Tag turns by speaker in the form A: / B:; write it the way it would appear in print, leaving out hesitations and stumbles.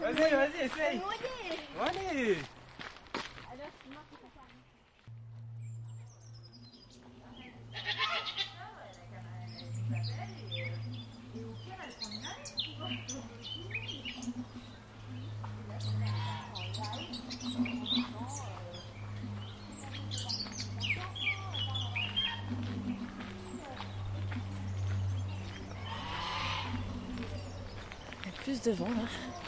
A: Vas-y, vas-y, essaye. Bon, allez.
B: Il y a plus de vent là.